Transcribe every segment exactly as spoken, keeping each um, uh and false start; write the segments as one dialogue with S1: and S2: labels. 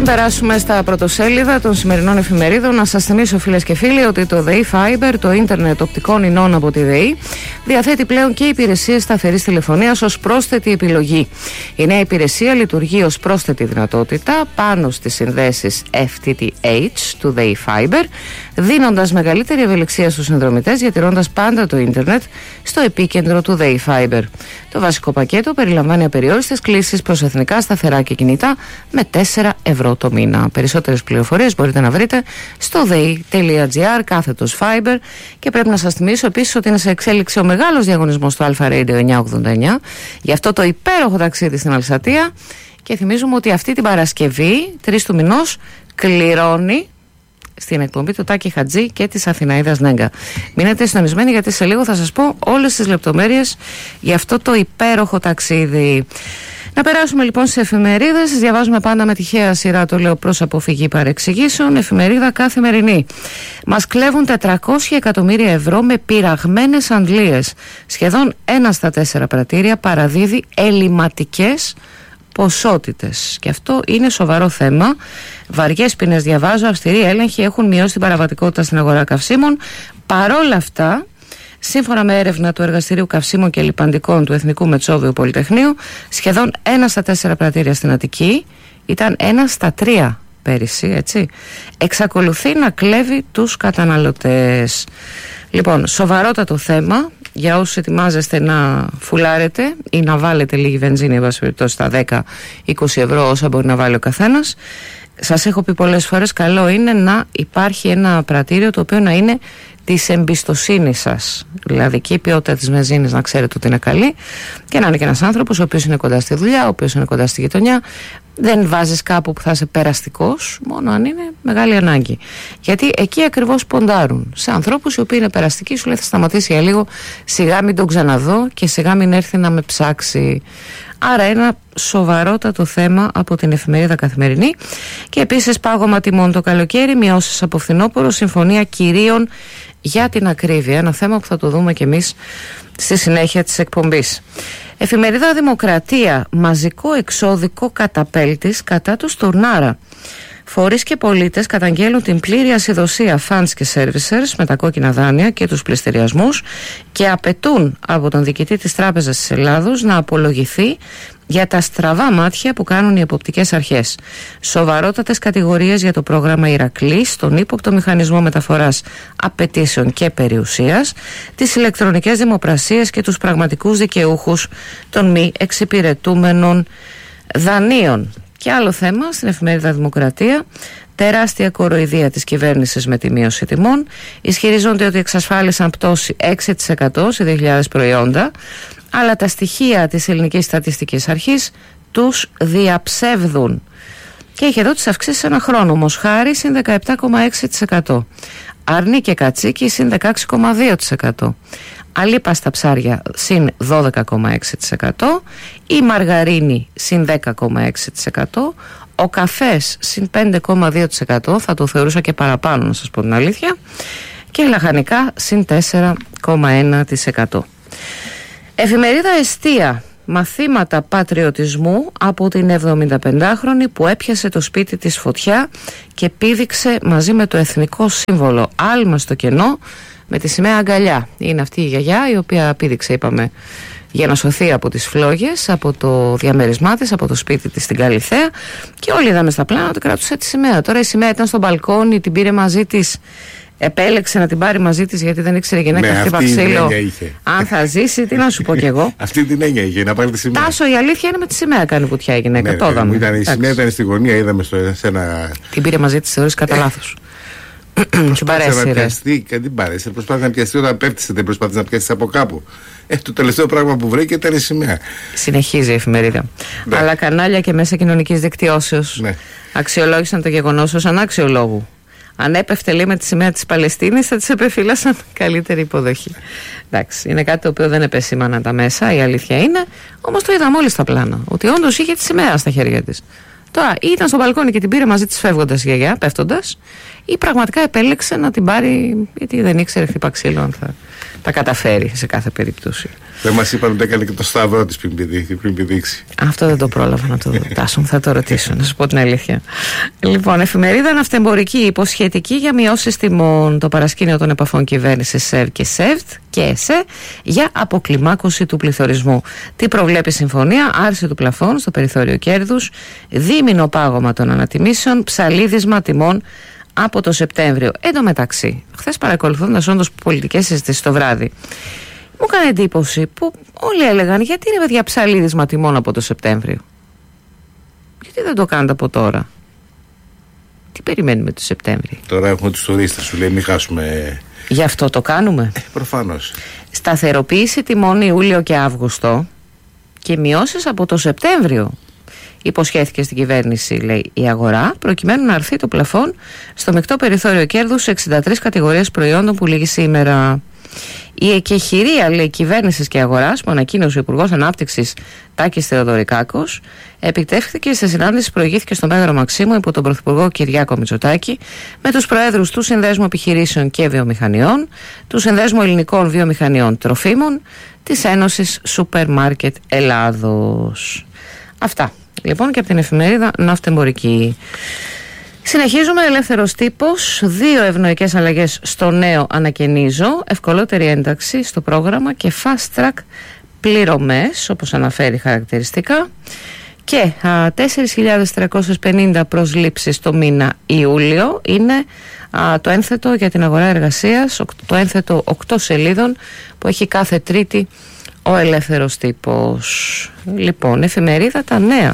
S1: περάσουμε στα πρωτοσέλιδα των σημερινών εφημερίδων, να σας θυμίσω, φίλες και φίλοι, ότι το ΔΕΗ Fiber, το ίντερνετ οπτικών ινών από τη ΔΕΗ, διαθέτει πλέον και υπηρεσίες σταθερής τηλεφωνίας ως πρόσθετη επιλογή. Η νέα υπηρεσία λειτουργεί ως πρόσθετη δυνατότητα πάνω στις συνδέσεις εφ τι τι έιτς του ΔΕΗ Fiber, δίνοντας μεγαλύτερη ευελιξία στους συνδρομητές, διατηρώντας πάντα το ίντερνετ στο επίκεντρο του ΔΕΗ Fiber. Το βασικό πακέτο περιλαμβάνει απεριόριστες κλήσεις προς εθνικά σταθερά και κινητά με τέσσερα ευρώ το μήνα. Περισσότερες πληροφορίες μπορείτε να βρείτε στο dei.gr κάθετος Fiber, και πρέπει να σας θυμίσω επίσης ότι είναι σε εξέλιξη ο μεγάλος διαγωνισμός του Alpha Radio εννιακόσια ογδόντα εννιά για αυτό το υπέροχο ταξίδι στην Αλσατία, και θυμίζουμε ότι αυτή την Παρασκευή, τρεις του μηνός, κληρώνει στην εκπομπή του Τάκη Χατζή και της Αθηναίδας Νέγκα. Μείνετε συντονισμένοι, γιατί σε λίγο θα σας πω όλες τις λεπτομέρειες για αυτό το υπέροχο ταξίδι. Να περάσουμε λοιπόν σε εφημερίδες. Διαβάζουμε πάντα με τυχαία σειρά, το λέω προς αποφυγή παρεξηγήσεων. Εφημερίδα Καθημερινή. Μας κλέβουν τετρακόσια εκατομμύρια ευρώ με πειραγμένες αντλίες. Σχεδόν ένα στα τέσσερα πρατήρια παραδίδει ελληματικές ποσότητες. Και αυτό είναι σοβαρό θέμα. Βαριές ποινές διαβάζω, αυστηροί έλεγχοι έχουν μειώσει την παραβατικότητα στην αγορά καυσίμων. Παρόλα αυτά, σύμφωνα με έρευνα του Εργαστηρίου Καυσίμων και Λιπαντικών του Εθνικού Μετσόβιου Πολυτεχνείου, σχεδόν ένα στα τέσσερα πρατήρια στην Αττική, ήταν ένα στα τρία πέρυσι, έτσι, εξακολουθεί να κλέβει τους καταναλωτές. Λοιπόν, σοβαρότατο θέμα για όσους ετοιμάζεστε να φουλάρετε ή να βάλετε λίγη βενζίνη, εν πάση περιπτώσει, στα δέκα με είκοσι ευρώ όσα μπορεί να βάλει ο καθένας. Σας έχω πει πολλές φορές, καλό είναι να υπάρχει ένα πρατήριο το οποίο να είναι της εμπιστοσύνης σας. Δηλαδή και η ποιότητα της βενζίνης να ξέρετε ότι είναι καλή, και να είναι και ένας άνθρωπος ο οποίος είναι κοντά στη δουλειά, ο οποίος είναι κοντά στη γειτονιά. Δεν βάζεις κάπου που θα είσαι περαστικός, μόνο αν είναι μεγάλη ανάγκη. Γιατί εκεί ακριβώς ποντάρουν σε ανθρώπους οι οποίοι είναι περαστικοί, σου λέει θα σταματήσει για λίγο, σιγά μην τον ξαναδώ και σιγά μην έρθει να με ψάξει. Άρα ένα σοβαρότατο θέμα από την εφημερίδα Καθημερινή. Και επίσης πάγωμα τιμών το καλοκαίρι, μειώσεις από φθινόπωρο, συμφωνία κυρίων για την ακρίβεια. Ένα θέμα που θα το δούμε κι εμείς στη συνέχεια της εκπομπής. Εφημερίδα Δημοκρατία. Μαζικό εξώδικο καταπέλτης κατά του Στουρνάρα. Φορείς και πολίτες καταγγέλουν την πλήρη ασυδοσία funds και servicers με τα κόκκινα δάνεια και τους πληστηριασμούς, και απαιτούν από τον διοικητή της Τράπεζας της Ελλάδος να απολογηθεί για τα στραβά μάτια που κάνουν οι εποπτικές αρχές. Σοβαρότατες κατηγορίες για το πρόγραμμα Ηρακλής, τον ύποπτο μηχανισμό μεταφοράς απαιτήσεων και περιουσίας, τις ηλεκτρονικές δημοπρασίες και τους πραγματικούς δικαιούχους των μη εξυπηρετούμενων δανείων. Και άλλο θέμα στην εφημερίδα Δημοκρατία. Τεράστια κοροϊδία της κυβέρνησης με τη μείωση τιμών. Ισχυρίζονται ότι εξασφάλισαν πτώση έξι τοις εκατό σε δύο χιλιάδες προϊόντα, αλλά τα στοιχεία της Ελληνικής Στατιστικής Αρχής τους διαψεύδουν. Και έχει εδώ τις αυξήσεις ένα χρόνο. Μοσχάρη συν δεκαεπτά κόμμα έξι τοις εκατό. Αρνί και κατσίκι συν δεκαέξι κόμμα δύο τοις εκατό. Αλίπαστα ψάρια συν δώδεκα κόμμα έξι τοις εκατό. Η μαργαρίνη συν δέκα κόμμα έξι τοις εκατό. Ο καφές συν πέντε κόμμα δύο τοις εκατό. Θα το θεωρούσα και παραπάνω, να σας πω την αλήθεια. Και λαχανικά συν τέσσερα κόμμα ένα τοις εκατό. Εφημερίδα Εστία. Μαθήματα πατριωτισμού από την εβδομηνταπεντάχρονη που έπιασε το σπίτι της φωτιά και πήδηξε μαζί με το εθνικό σύμβολο άλμα στο κενό με τη σημαία αγκαλιά. Είναι αυτή η γιαγιά η οποία πήδηξε, είπαμε, για να σωθεί από τις φλόγες, από το διαμέρισμά της, από το σπίτι της στην Καλιθέα, και όλοι είδαμε στα πλάνα ότι κράτουσε τη σημαία. Τώρα η σημαία ήταν στο μπαλκόνι, την πήρε μαζί της. Επέλεξε να την πάρει μαζί της γιατί δεν ήξερε γυναίκα
S2: ναι,
S1: χτύπα ξύλο. Αν θα ζήσει, τι να σου πω κι εγώ.
S2: Αυτή την έννοια είχε, να πάρει τη σημαία.
S1: Τάσο, η αλήθεια είναι με τη σημαία κάνει πουτιά η γυναίκα.
S2: Ναι,
S1: το είδαμε.
S2: Ήταν, η σημαία ήταν στη γωνία, είδαμε στο, σε ένα.
S1: Την πήρε μαζί της, θεωρείς κατά λάθος. Σου παρέσει, ρε.
S2: Και την πάρεσε. Προσπάθησε να πιαστεί όταν πέφτισε, δεν προσπάθησε να πιαστεί από κάπου. Ε, το τελευταίο πράγμα που βρήκε ήταν η σημαία. Συνεχίζει η εφημερίδα.
S1: Ναι. Αλλά κανάλια και μέσα κοινωνικής δικτυώσεως ναι. αξιολόγησαν το γεγονός ως ανάξιο λόγου. Αν έπεφτε, λέει, με τη σημαία της Παλαιστίνης, θα της επεφύλασαν καλύτερη υποδοχή. Εντάξει, είναι κάτι το οποίο δεν επεσήμαναν τα μέσα, η αλήθεια είναι. Όμως το είδαμε όλοι στα πλάνα. Ότι όντως είχε τη σημαία στα χέρια της. Τώρα, ή ήταν στο μπαλκόνι και την πήρε μαζί της φεύγοντας η γιαγιά, πέφτοντας, ή πραγματικά επέλεξε να την πάρει, γιατί δεν ήξερε χτύπα ξύλο αν θα τα καταφέρει σε κάθε περίπτωση.
S2: Δεν μας είπαν ότι έκανε και το σταυρό της πριν πηδήξει.
S1: Αυτό δεν το πρόλαβα να το δοτάσω. Θα το ρωτήσω, να σου πω την αλήθεια. Λοιπόν, εφημερίδα ναυτεμπορική υποσχετική για μειώσεις τιμών. Το παρασκήνιο των επαφών κυβέρνησης ΣΕΒ και ΣΕΒΤ και ΕΣΕ για αποκλιμάκωση του πληθωρισμού. Τι προβλέπει η συμφωνία? Άρση του πλαφών στο περιθώριο κέρδους, δίμηνο πάγωμα των ανατιμήσεων, ψαλίδισμα τιμών από το Σεπτέμβριο. Εν τω μεταξύ, χθες παρακολουθώντας όντως πολιτικές συζητήσεις το βράδυ, μου έκανε εντύπωση που όλοι έλεγαν γιατί είναι παιδιά ψαλίδισμα τιμών από το Σεπτέμβριο. Γιατί δεν το κάνετε από τώρα? Τι περιμένουμε το Σεπτέμβριο?
S2: Τώρα έχουμε τους τουρίστες, σου λέει μην χάσουμε.
S1: Γι' αυτό το κάνουμε.
S2: Ε, προφανώς.
S1: Σταθεροποίηση τιμών Ιούλιο και Αύγουστο και μειώσεις από το Σεπτέμβριο. Υποσχέθηκε στην κυβέρνηση, λέει, η αγορά, προκειμένου να αρθεί το πλαφόν στο μεικτό περιθώριο κέρδους σε εξήντα τρεις κατηγορίες προϊόντων που λήγει σήμερα. Η εκεχηρία, λέει, κυβέρνησης και αγοράς που ανακοίνωσε ο Υπουργός Ανάπτυξης Τάκης Θεοδωρικάκος επιτεύχθηκε σε συνάντηση που προηγήθηκε στο Μέγαρο Μαξίμου υπό τον Πρωθυπουργό Κυριάκο Μητσοτάκη με τους προέδρους του Συνδέσμου Επιχειρήσεων και Βιομηχανιών, του Συνδέσμου Ελληνικών Βιομηχανιών Τροφίμων, της Ένωσης Σούπερ Μάρκετ Ελλάδος. Αυτά λοιπόν και από την εφημερίδα Ναυτεμπορική. Συνεχίζουμε, ελεύθερος τύπος, δύο ευνοϊκές αλλαγές στο νέο ανακαινίζω, ευκολότερη ένταξη στο πρόγραμμα και fast track πληρωμές, όπως αναφέρει χαρακτηριστικά, και α, τέσσερις χιλιάδες τριακόσιες πενήντα προσλήψεις το μήνα Ιούλιο είναι α, το ένθετο για την αγορά εργασίας, το ένθετο οκτώ σελίδων που έχει κάθε Τρίτη ο ελεύθερος τύπος. Λοιπόν, εφημερίδα Τα Νέα.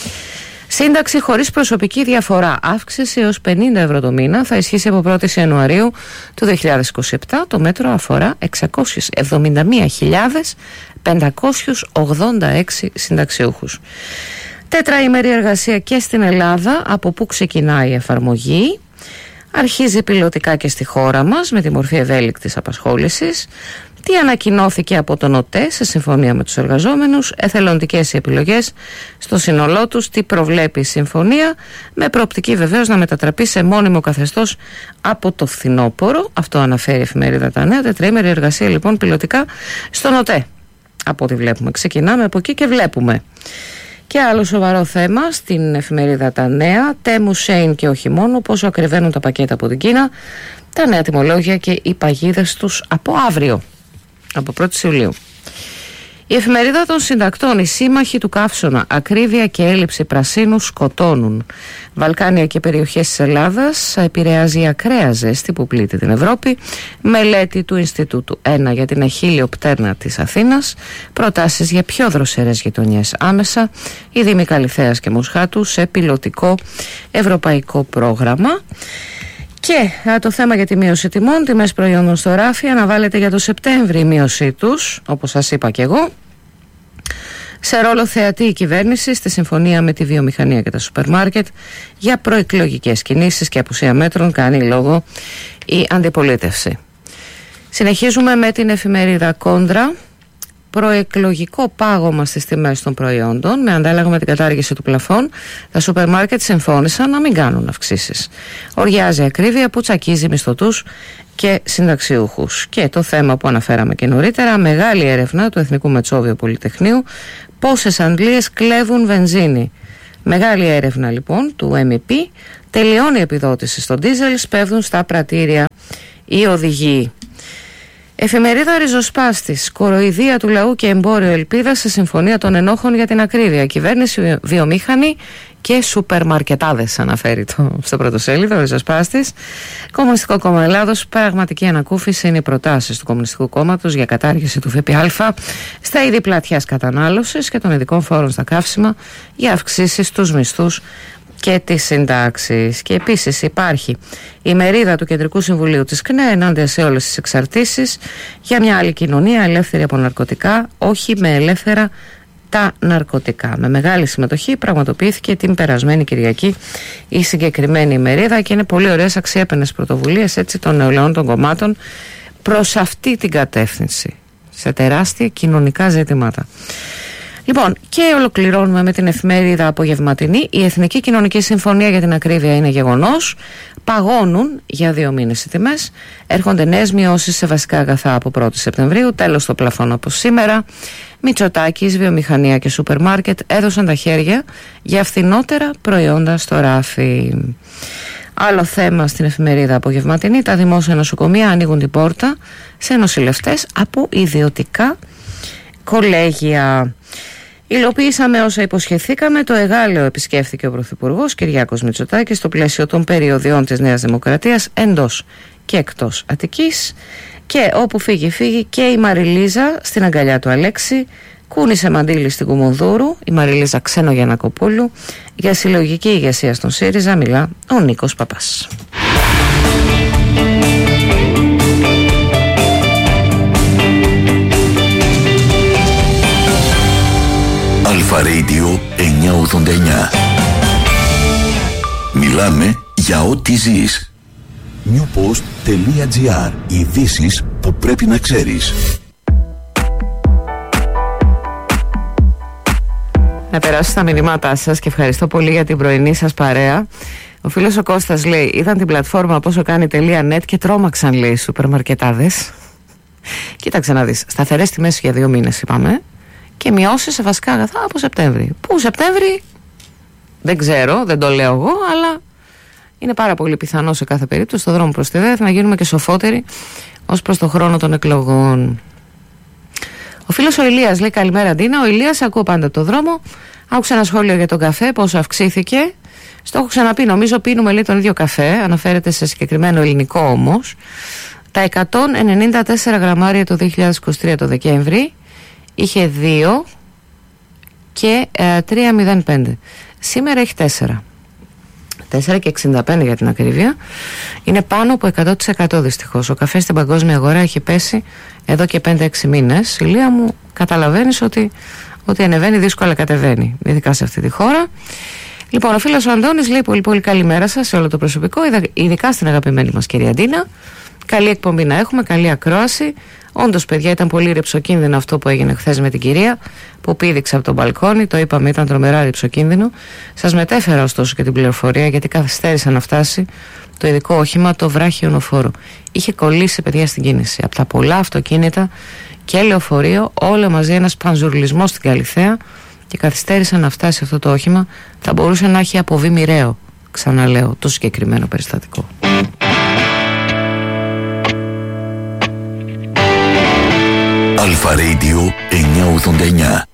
S1: Σύνταξη χωρίς προσωπική διαφορά, αύξηση έως πενήντα ευρώ το μήνα, θα ισχύσει από πρώτη Ιανουαρίου του δύο χιλιάδες είκοσι επτά. Το μέτρο αφορά εξακόσιες εβδομήντα μία χιλιάδες πεντακόσιους ογδόντα έξι συνταξιούχους. Τετραήμερη εργασία και στην Ελλάδα, από πού ξεκινάει η εφαρμογή. Αρχίζει πιλωτικά και στη χώρα μας με τη μορφή ευέλικτης απασχόλησης. Τι ανακοινώθηκε από τον ΟΤΕ σε συμφωνία με τους εργαζόμενους, εθελοντικές οι επιλογές στο σύνολό τους, τι προβλέπει η συμφωνία, με προοπτική βεβαίως να μετατραπεί σε μόνιμο καθεστώς από το φθινόπωρο. Αυτό αναφέρει η εφημερίδα Τα Νέα. Τετραήμερη εργασία λοιπόν πιλωτικά στον ΟΤΕ. Από ό,τι βλέπουμε. Ξεκινάμε από εκεί και βλέπουμε. Και άλλο σοβαρό θέμα στην εφημερίδα Τα Νέα. Τέμου, Σέιν και όχι μόνο, πόσο ακριβένουν τα πακέτα από την Κίνα, τα νέα τιμολόγια και οι παγίδες τους από αύριο, από πρώτη Ιουλίου. Η εφημερίδα των συντακτών, οι σύμμαχοι του καύσωνα, ακρίβεια και έλλειψη πρασίνου σκοτώνουν. Βαλκάνια και περιοχές της Ελλάδας επηρεάζει η ακραία ζέστη που πλήττει την Ευρώπη. Μελέτη του Ινστιτούτου ένα για την αχίλιο πτέρνα της Αθήνας. Προτάσεις για πιο δροσερές γειτονιές άμεσα. Η Δήμη Καλιθέας και Μοσχάτου σε πιλωτικό ευρωπαϊκό πρόγραμμα. Και α, το θέμα για τη μείωση τιμών, τιμές προϊόντων στο ράφι, αναβάλλεται για το Σεπτέμβρη η μείωσή τους, όπως σας είπα και εγώ. Σε ρόλο θεατή η κυβέρνηση στη συμφωνία με τη βιομηχανία και τα σούπερ μάρκετ για προεκλογικές κινήσεις και απουσία μέτρων κάνει λόγο η αντιπολίτευση. Συνεχίζουμε με την εφημερίδα Κόντρα. Προεκλογικό πάγωμα στις τιμές των προϊόντων με αντάλλαγμα την κατάργηση του πλαφών. Τα σούπερ μάρκετ συμφώνησαν να μην κάνουν αυξήσεις. Οριάζει ακρίβεια που τσακίζει μισθωτούς και συνταξιούχους. Και το θέμα που αναφέραμε και νωρίτερα, μεγάλη έρευνα του Εθνικού Μετσόβιου Πολυτεχνείου, πόσες αντλίες κλέβουν βενζίνη. Μεγάλη έρευνα λοιπόν του εμ ι πι, τελειώνει η επιδότηση στο ντίζελ, σπέβδουν στα πρατήρια οι οδηγοί. Εφημερίδα Ριζοσπάστης, κοροϊδία του λαού και εμπόριο ελπίδα σε συμφωνία των ενόχων για την ακρίβεια. Κυβέρνηση, βιομήχανη και σούπερ μαρκετάδες, αναφέρει το, στο πρωτοσέλιδο ο Ριζοσπάστης. Κομμουνιστικό Κόμμα Ελλάδος, πραγματική ανακούφιση είναι οι προτάσεις του Κομμουνιστικού Κόμματος για κατάργηση του ΦΠΑ στα είδη πλατιάς κατανάλωσης και των ειδικών φόρων στα καύσιμα για αυξήσεις στους μισθούς και τις συντάξεις. Και επίσης υπάρχει η μερίδα του Κεντρικού Συμβουλίου της ΚΝΕ ενάντια σε όλες τις εξαρτήσεις για μια άλλη κοινωνία ελεύθερη από ναρκωτικά, όχι με ελεύθερα τα ναρκωτικά. Με μεγάλη συμμετοχή πραγματοποιήθηκε την περασμένη Κυριακή η συγκεκριμένη μερίδα και είναι πολύ ωραίες αξιέπαινες πρωτοβουλίες έτσι των νεολαίων των κομμάτων προς αυτή την κατεύθυνση σε τεράστια κοινωνικά ζητήματα. Λοιπόν, και ολοκληρώνουμε με την εφημερίδα Απογευματινή. Η Εθνική Κοινωνική Συμφωνία, για την ακρίβεια, είναι γεγονός. Παγώνουν για δύο μήνες οι τιμές. Έρχονται νέες μειώσεις σε βασικά αγαθά από πρώτη Σεπτεμβρίου. Τέλος το πλαφόν από σήμερα. Μητσοτάκης, βιομηχανία και σούπερ μάρκετ έδωσαν τα χέρια για φθηνότερα προϊόντα στο ράφι. Άλλο θέμα στην εφημερίδα Απογευματινή. Τα δημόσια νοσοκομεία ανοίγουν την πόρτα σε νοσηλευτές από ιδιωτικά κολέγια. Υλοποιήσαμε όσα υποσχεθήκαμε. Το Εγάλεο επισκέφθηκε ο Πρωθυπουργός Κυριάκος Μητσοτάκης στο πλαίσιο των περιοδιών της Νέας Δημοκρατίας εντός και εκτός Αττικής. Και όπου φύγει φύγει και η Μαριλίζα στην αγκαλιά του Αλέξη. Κούνησε μαντήλι στην Κουμουνδούρου η Μαριλίζα Ξενογιαννακοπούλου. Για συλλογική ηγεσία στον ΣΥΡΙΖΑ μιλά ο Νίκος Παπάς.
S3: Αλφα Radio εννιακόσια ογδόντα εννιά. Μιλάμε για ό,τι ζεις. newpost.gr. Ειδήσεις που πρέπει να ξέρεις.
S1: Να περάσω στα μηνύματά σας και ευχαριστώ πολύ για την πρωινή σας παρέα. Ο φίλος ο Κώστας λέει: είδαν την πλατφόρμα πόσο κάνει .net και τρόμαξαν, λέει, οι σούπερ μαρκετάδες. Κοίταξε να δεις. Σταθερές τιμές για δύο μήνες είπαμε. Και μειώσεις σε βασικά αγαθά από Σεπτέμβρη. Πού Σεπτέμβρη δεν ξέρω, δεν το λέω εγώ, αλλά είναι πάρα πολύ πιθανό σε κάθε περίπτωση στο δρόμο προς τη ΔΕΘ να γίνουμε και σοφότεροι ως προς το χρόνο των εκλογών. Ο φίλος ο Ηλίας λέει: καλημέρα Ντίνα. Ο Ηλίας, ακούω πάντα από το δρόμο. Άκουσα ένα σχόλιο για τον καφέ, πόσο αυξήθηκε. Στο έχω ξαναπεί, νομίζω πίνουμε λέει τον ίδιο καφέ. Αναφέρεται σε συγκεκριμένο ελληνικό όμως. Τα εκατόν ενενήντα τέσσερα γραμμάρια το δύο χιλιάδες είκοσι τρία το Δεκέμβρη είχε δύο και ε, τρία κόμμα μηδέν πέντε. Σήμερα έχει τέσσερα. τέσσερα και εξήντα πέντε για την ακρίβεια. Είναι πάνω από εκατό τοις εκατό δυστυχώς. Ο καφές στην παγκόσμια αγορά έχει πέσει εδώ και πέντε έξι μήνες. Ηλία μου, καταλαβαίνεις ότι, ότι ανεβαίνει δύσκολα κατεβαίνει, ειδικά σε αυτή τη χώρα. Λοιπόν, ο φίλος ο Αντώνης λέει: πολύ πολύ καλημέρα σας σε όλο το προσωπικό, ειδικά στην αγαπημένη μας κυρία Ντίνα. Καλή εκπομπή να έχουμε, καλή ακρόαση. Όντως, παιδιά, ήταν πολύ ρυψοκίνδυνο αυτό που έγινε χθες με την κυρία που πήδηξε από τον μπαλκόνι. Το είπαμε, ήταν τρομερά ρυψοκίνδυνο. Σας μετέφερα ωστόσο και την πληροφορία, γιατί καθυστέρησε να φτάσει το ειδικό όχημα, το βράχιο ονοφόρο. Είχε κολλήσει, παιδιά, στην κίνηση. Από τα πολλά αυτοκίνητα και λεωφορείο, όλο μαζί ένας πανζουρλισμός στην Καλιθέα και καθυστέρησε να φτάσει αυτό το όχημα. Θα μπορούσε να έχει αποβεί μοιραίο, ξαναλέω, το συγκεκριμένο περιστατικό.
S3: Αλφα Radio εννιακόσια ογδόντα εννιά.